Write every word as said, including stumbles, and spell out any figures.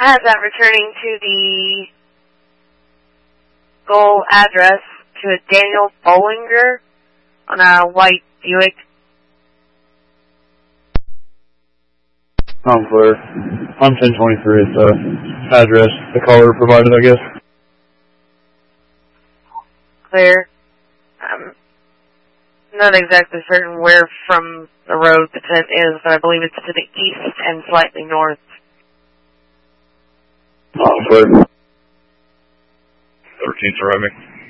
Has that returning to the goal address to a Daniel Bollinger on a white Buick. I'm clear. I'm ten twenty-three. It's the address the caller provided, I guess. Clear. I'm not exactly certain where from the road the tent is, but I believe it's to the east and slightly north. I'm clear. thirteenth arriving.